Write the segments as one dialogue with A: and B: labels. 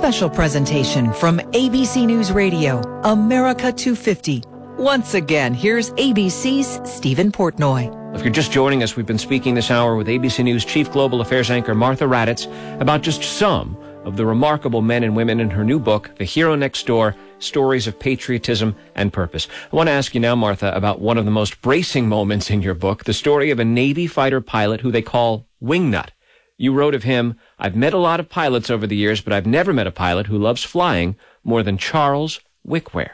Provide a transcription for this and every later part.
A: special presentation from ABC News Radio, America 250. Once again, here's ABC's Stephen Portnoy.
B: If you're just joining us, we've been speaking this hour with ABC News Chief Global Affairs anchor Martha Raddatz about just some of the remarkable men and women in her new book, The Hero Next Door, Stories of Patriotism and Purpose. I want to ask you now, Martha, about one of the most bracing moments in your book, the story of a Navy fighter pilot who they call Wingnut. You wrote of him, "I've met a lot of pilots over the years, but I've never met a pilot who loves flying more than Charles Wickware."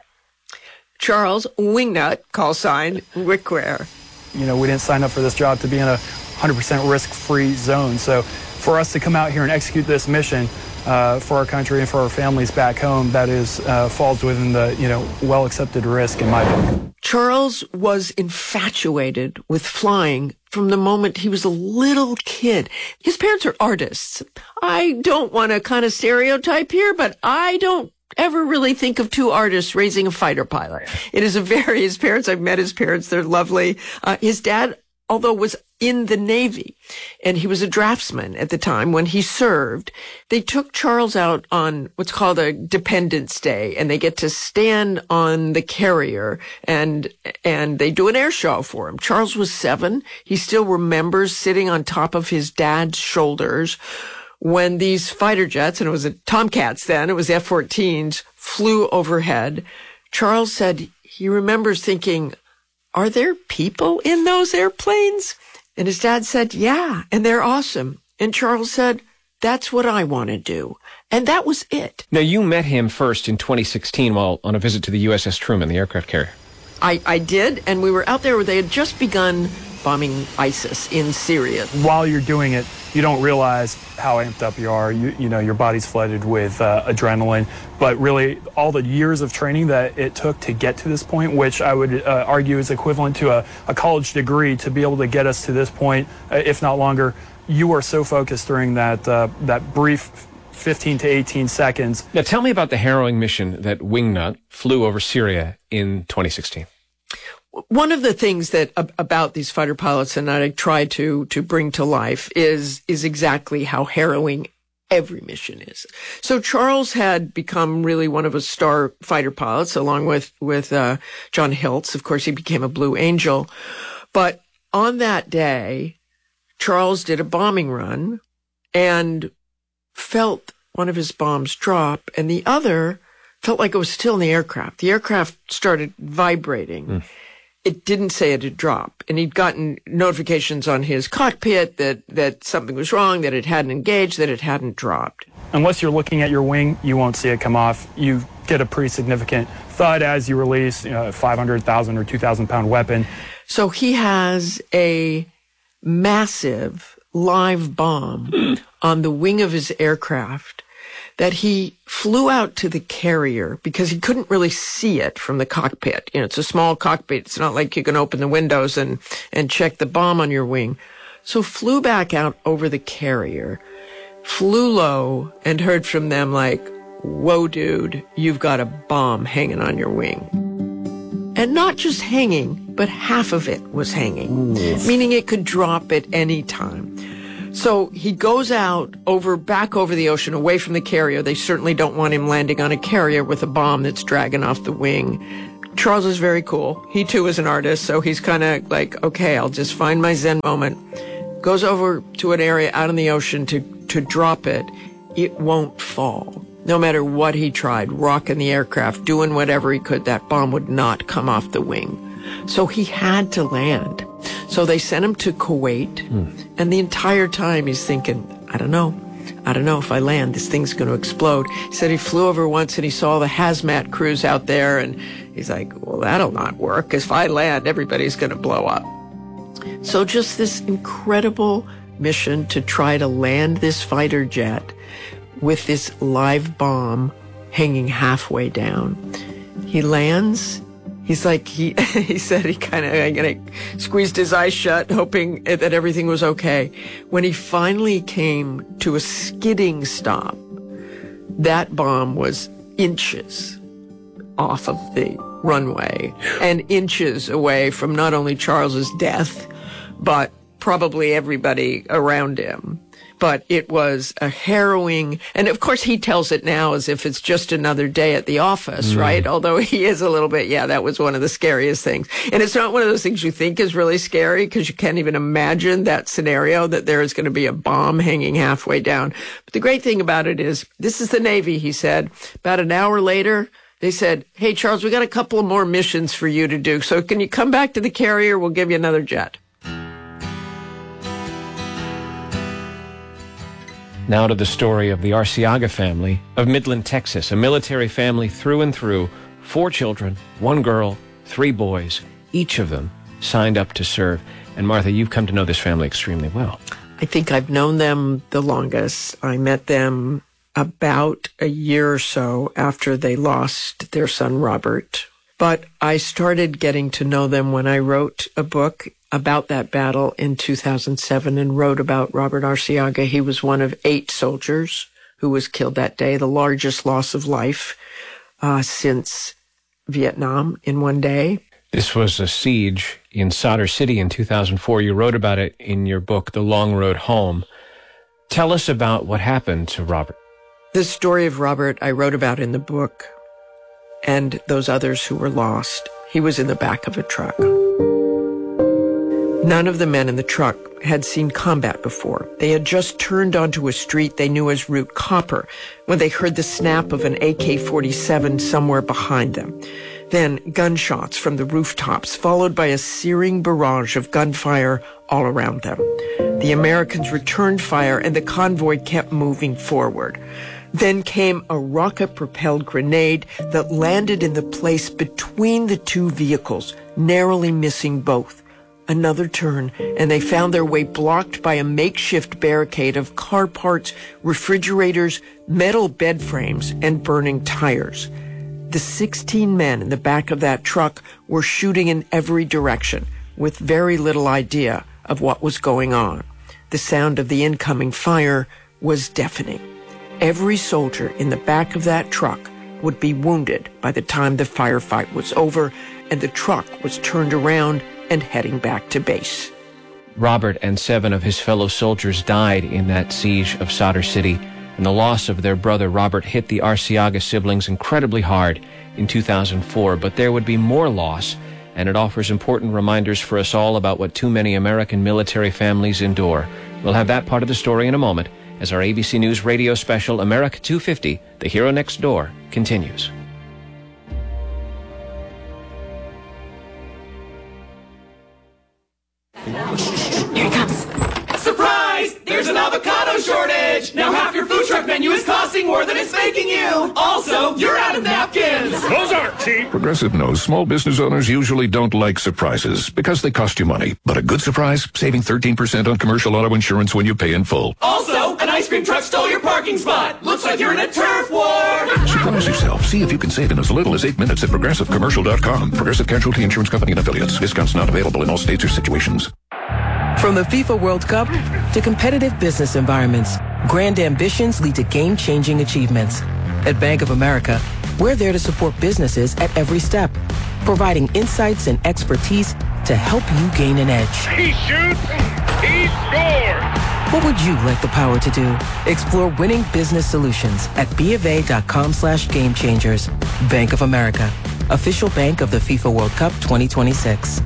C: Charles Wingnut, call sign Wickware.
D: You know, we didn't sign up for this job to be in a 100% risk-free zone. So for us to come out here and execute this mission for our country and for our families back home, that is falls within the, well-accepted risk in my book.
C: Charles was infatuated with flying from the moment he was a little kid. His parents are artists. I don't want to kind of stereotype here, but I don't ever really think of two artists raising a fighter pilot. It is his parents, I've met his parents, they're lovely. His dad, although was in the Navy, and he was a draftsman at the time when he served, they took Charles out on what's called a Dependence Day, and they get to stand on the carrier, and they do an air show for him. Charles was 7. He still remembers sitting on top of his dad's shoulders when these fighter jets, and it was a Tomcats then, it was F-14s, flew overhead. Charles said he remembers thinking, "Are there people in those airplanes?" And his dad said, "Yeah, and they're awesome." And Charles said, "That's what I want to do." And that was it.
B: Now, you met him first in 2016 while on a visit to the USS Truman, the aircraft carrier.
C: I did, and we were out there where they had just begun bombing ISIS in Syria.
D: While you're doing it, you don't realize how amped up you are. You know, your body's flooded with adrenaline. But really, all the years of training that it took to get to this point, which I would argue is equivalent to a college degree to be able to get us to this point, if not longer, you were so focused during that brief 15 to 18 seconds.
B: Now, tell me about the harrowing mission that Wingnut flew over Syria in 2016.
C: One of the things that about these fighter pilots, and I try to bring to life, is exactly how harrowing every mission is. So Charles had become really one of a star fighter pilots, along with John Hiltz. Of course, he became a Blue Angel. But on that day, Charles did a bombing run and felt one of his bombs drop, and the other felt like it was still in the aircraft. The aircraft started vibrating. It didn't say it had dropped, and he'd gotten notifications on his cockpit that something was wrong, that it hadn't engaged, that it hadn't dropped.
D: Unless you're looking at your wing, you won't see it come off. You get a pretty significant thud as you release a 500,000 or 2,000-pound weapon.
C: So he has a massive live bomb on the wing of his aircraft that he flew out to the carrier because he couldn't really see it from the cockpit. You know, it's a small cockpit. It's not like you can open the windows and check the bomb on your wing. So flew back out over the carrier, flew low, and heard from them like, "Whoa, dude, you've got a bomb hanging on your wing." And not just hanging, but half of it was hanging, meaning it could drop at any time. So he goes out back over the ocean, away from the carrier. They certainly don't want him landing on a carrier with a bomb that's dragging off the wing. Charles is very cool. He too is an artist, so he's kind of like, okay, I'll just find my Zen moment. Goes over to an area out in the ocean to drop it. It won't fall. No matter what he tried, rocking the aircraft, doing whatever he could, that bomb would not come off the wing. So he had to land. So they sent him to Kuwait, and the entire time he's thinking, I don't know if I land, this thing's going to explode. He said he flew over once and he saw the hazmat crews out there, and he's like, well, that'll not work. If I land, everybody's going to blow up. So just this incredible mission to try to land this fighter jet with this live bomb hanging halfway down. He lands. He's like, he said he kind of squeezed his eyes shut, hoping that everything was okay. When he finally came to a skidding stop, that bomb was inches off of the runway and inches away from not only Charles's death, but probably everybody around him. But it was a harrowing, and of course he tells it now as if it's just another day at the office, right? Although he is a little bit, that was one of the scariest things. And it's not one of those things you think is really scary because you can't even imagine that scenario that there is going to be a bomb hanging halfway down. But the great thing about it is, this is the Navy, he said. About an hour later, they said, hey, Charles, we got a couple of more missions for you to do. So can you come back to the carrier? We'll give you another jet.
B: Now to the story of the Arciaga family of Midland, Texas, a military family through and through, 4 children, 1 girl, 3 boys, each of them signed up to serve. And Martha, you've come to know this family extremely well.
C: I think I've known them the longest. I met them about a year or so after they lost their son, Robert. But I started getting to know them when I wrote a book about that battle in 2007 and wrote about Robert Arciaga. He was one of 8 soldiers who was killed that day, the largest loss of life since Vietnam in one day.
B: This was a siege in Sadr City in 2004. You wrote about it in your book, The Long Road Home. Tell us about what happened to Robert.
C: The story of Robert I wrote about in the book, and those others who were lost. He was in the back of a truck. None of the men in the truck had seen combat before. They had just turned onto a street they knew as Route Copper when they heard the snap of an AK-47 somewhere behind them. Then gunshots from the rooftops, followed by a searing barrage of gunfire all around them. The Americans returned fire and the convoy kept moving forward. Then came a rocket-propelled grenade that landed in the place between the 2 vehicles, narrowly missing both. Another turn, and they found their way blocked by a makeshift barricade of car parts, refrigerators, metal bed frames, and burning tires. The 16 men in the back of that truck were shooting in every direction, with very little idea of what was going on. The sound of the incoming fire was deafening. Every soldier in the back of that truck would be wounded by the time the firefight was over, and the truck was turned around and heading back to base.
B: Robert and 7 of his fellow soldiers died in that siege of Sadr City, and the loss of their brother Robert hit the Arciaga siblings incredibly hard in 2004. But there would be more loss, and it offers important reminders for us all about what too many American military families endure. We'll have that part of the story in a moment as our ABC News radio special, America 250, The Hero Next Door, continues.
E: Here he comes. Surprise! There's an avocado shortage! Now half your food truck menu is costing more than it's making you! Also, you're out of napkins!
F: Those aren't cheap! Progressive knows small business owners usually don't like surprises because they cost you money. But a good surprise, saving 13% on commercial auto insurance when you pay in full.
E: Also, an ice cream truck stole your parking spot! Looks like you're in a turf war!
F: Surprise yourself. See if you can save in as little as 8 minutes at ProgressiveCommercial.com. Progressive Casualty Insurance Company and Affiliates. Discounts not available in all states or situations.
G: From the FIFA World Cup to competitive business environments, grand ambitions lead to game-changing achievements. At Bank of America, we're there to support businesses at every step, providing insights and expertise to help you gain an edge.
H: He shoots, he scores!
G: What would you like the power to do? Explore winning business solutions at BofA.com/gamechangers. Bank of America, official bank of the FIFA World Cup 2026.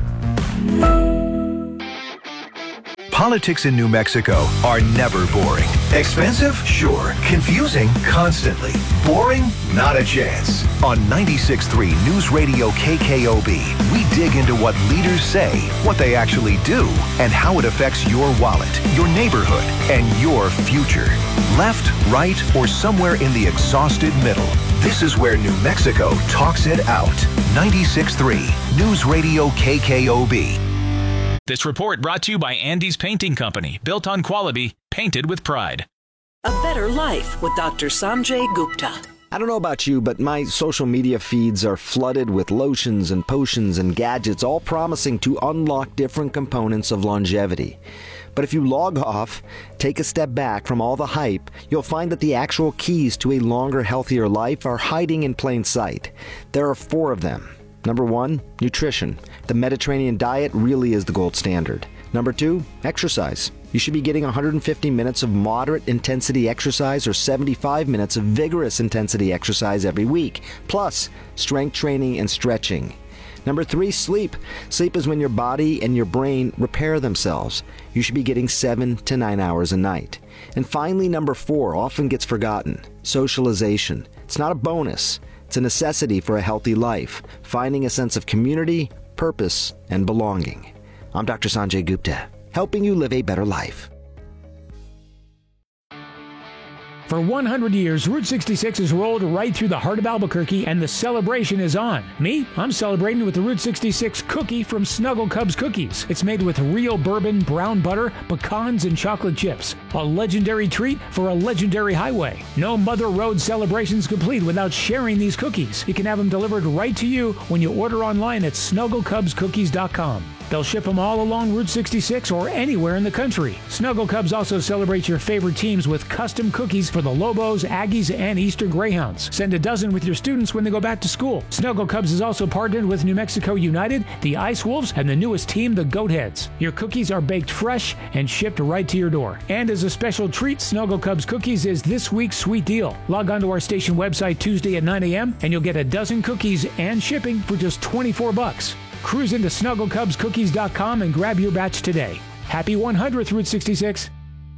I: Politics in New Mexico are never boring. Expensive? Sure. Confusing? Constantly. Boring? Not a chance. On 96.3 News Radio KKOB, we dig into what leaders say, what they actually do, and how it affects your wallet, your neighborhood, and your future. Left, right, or somewhere in the exhausted middle. This is where New Mexico talks it out. 96.3 News Radio KKOB.
J: This report brought to you by Andy's Painting Company, built on quality, painted with pride.
K: A better life with Dr. Sanjay Gupta.
L: I don't know about you, but my social media feeds are flooded with lotions and potions and gadgets, all promising to unlock different components of longevity. But if you log off, take a step back from all the hype, you'll find that the actual keys to a longer, healthier life are hiding in plain sight. There are 4 of them. Number 1, nutrition. The Mediterranean diet really is the gold standard. Number 2, exercise. You should be getting 150 minutes of moderate intensity exercise or 75 minutes of vigorous intensity exercise every week, plus strength training and stretching. Number 3, sleep. Sleep is when your body and your brain repair themselves. You should be getting 7 to 9 hours a night. And finally, number 4 often gets forgotten: socialization. It's not a bonus. It's a necessity for a healthy life, finding a sense of community, purpose, and belonging. I'm Dr. Sanjay Gupta, helping you live a better life.
M: For 100 years, Route 66 has rolled right through the heart of Albuquerque, and the celebration is on. Me, I'm celebrating with the Route 66 cookie from Snuggle Cubs Cookies. It's made with real bourbon, brown butter, pecans, and chocolate chips. A legendary treat for a legendary highway. No Mother Road celebration's complete without sharing these cookies. You can have them delivered right to you when you order online at snugglecubscookies.com. They'll ship them all along Route 66 or anywhere in the country. Snuggle Cubs also celebrates your favorite teams with custom cookies for the Lobos, Aggies, and Eastern Greyhounds. Send a dozen with your students when they go back to school. Snuggle Cubs is also partnered with New Mexico United, the Ice Wolves, and the newest team, the Goatheads. Your cookies are baked fresh and shipped right to your door. And as a special treat, Snuggle Cubs Cookies is this week's sweet deal. Log on to our station website Tuesday at 9 a.m. and you'll get a dozen cookies and shipping for just $24. Cruise into snugglecubscookies.com and grab your batch today. Happy 100th Route 66.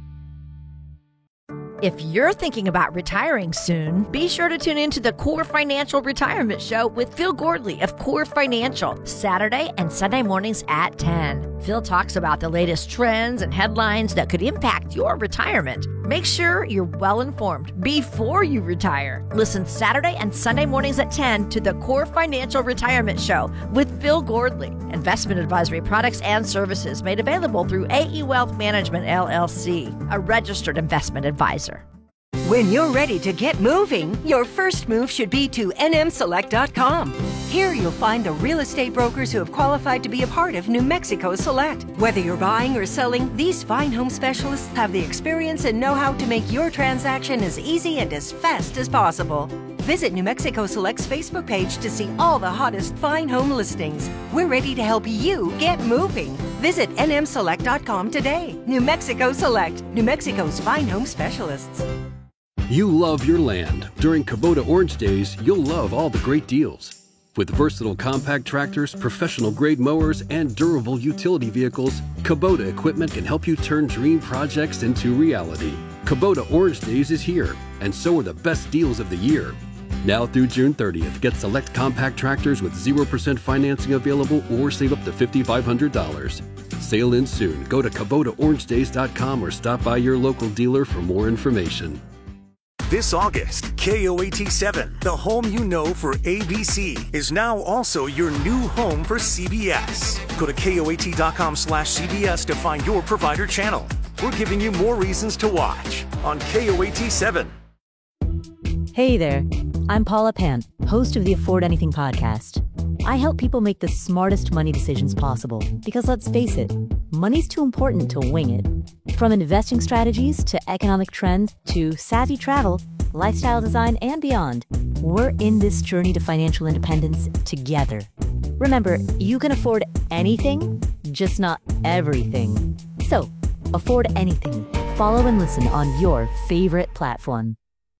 N: If you're thinking about retiring soon, be sure to tune in to the Core Financial Retirement Show with Phil Gordley of Core Financial, Saturday and Sunday mornings at 10. Phil talks about the latest trends and headlines that could impact your retirement. Make sure you're well informed before you retire. Listen Saturday and Sunday mornings at 10 to the Core Financial Retirement Show with Phil Gordley. Investment advisory products and services made available through AE Wealth Management, LLC, a registered investment advisor.
O: When you're ready to get moving, your first move should be to nmselect.com. Here you'll find the real estate brokers who have qualified to be a part of New Mexico Select. Whether you're buying or selling, these fine home specialists have the experience and know-how to make your transaction as easy and as fast as possible. Visit New Mexico Select's Facebook page to see all the hottest fine home listings. We're ready to help you get moving. Visit nmselect.com today. New Mexico Select, New Mexico's fine home specialists.
P: You love your land. During Kubota Orange Days, you'll love all the great deals. With versatile compact tractors, professional-grade mowers, and durable utility vehicles, Kubota equipment can help you turn dream projects into reality. Kubota Orange Days is here, and so are the best deals of the year. Now through June 30th, get select compact tractors with 0% financing available or save up to $5,500. Sale ends soon. Go to KubotaOrangeDays.com or stop by your local dealer for more information.
Q: This August, KOAT7, the home you know for ABC, is now also your new home for CBS. Go to KOAT.com/CBS to find your provider channel. We're giving you more reasons to watch on KOAT7.
R: Hey there, I'm Paula Pant, host of the Afford Anything podcast. I help people make the smartest money decisions possible because, let's face it, money's too important to wing it. From investing strategies to economic trends to savvy travel, lifestyle design, and beyond, we're in this journey to financial independence together. Remember, you can afford anything, just not everything. So, afford anything. Follow and listen on your favorite platform.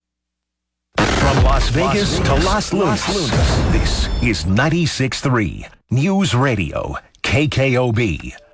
I: From Las Vegas to Las Lunas, this is 96.3 News Radio, KKOB.